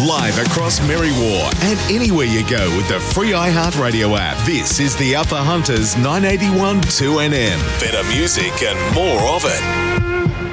live across Merriwa and anywhere you go with the free iHeartRadio app. This is the Upper Hunters 981 2NM. Better music and more of it.